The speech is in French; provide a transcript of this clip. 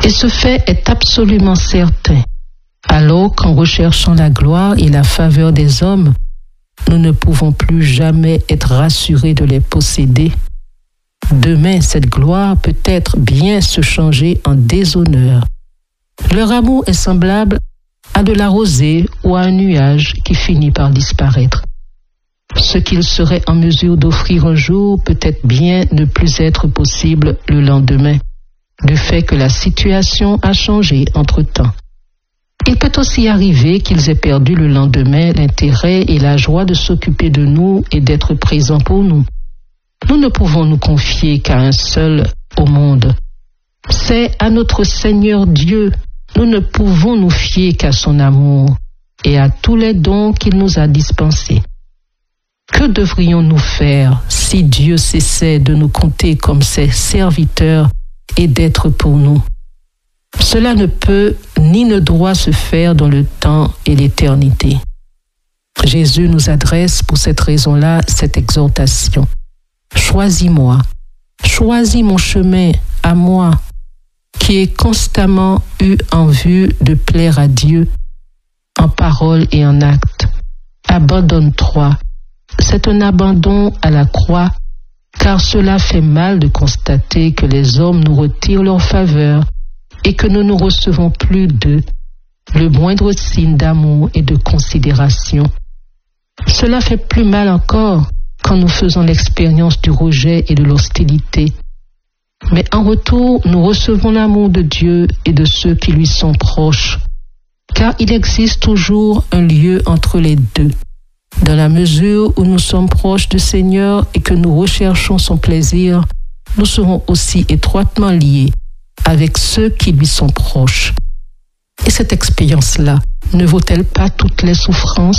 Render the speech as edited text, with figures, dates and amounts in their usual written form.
Et ce fait est absolument certain. Alors qu'en recherchant la gloire et la faveur des hommes, nous ne pouvons plus jamais être rassurés de les posséder. Demain, cette gloire peut être bien se changer en déshonneur. Leur amour est semblable à de la rosée ou à un nuage qui finit par disparaître. Ce qu'ils seraient en mesure d'offrir un jour peut être bien ne plus être possible le lendemain, du fait que la situation a changé entre-temps. Il peut aussi arriver qu'ils aient perdu le lendemain l'intérêt et la joie de s'occuper de nous et d'être présents pour nous. Nous ne pouvons nous confier qu'à un seul au monde. C'est à notre Seigneur Dieu. Nous ne pouvons nous fier qu'à son amour et à tous les dons qu'il nous a dispensés. Que devrions-nous faire si Dieu cessait de nous compter comme ses serviteurs et d'être pour nous? Cela ne peut ni ne doit se faire dans le temps et l'éternité. Jésus nous adresse pour cette raison-là cette exhortation. Choisis-moi, choisis mon chemin à moi, qui ai constamment eu en vue de plaire à Dieu, en parole et en acte. Abandonne-toi. C'est un abandon à la croix, car cela fait mal de constater que les hommes nous retirent leur faveur et que nous ne recevons plus d'eux le moindre signe d'amour et de considération. Cela fait plus mal encore quand nous faisons l'expérience du rejet et de l'hostilité. Mais en retour, nous recevons l'amour de Dieu et de ceux qui lui sont proches, car il existe toujours un lieu entre les deux. Dans la mesure où nous sommes proches du Seigneur et que nous recherchons son plaisir, nous serons aussi étroitement liés avec ceux qui lui sont proches. Et cette expérience-là ne vaut-elle pas toutes les souffrances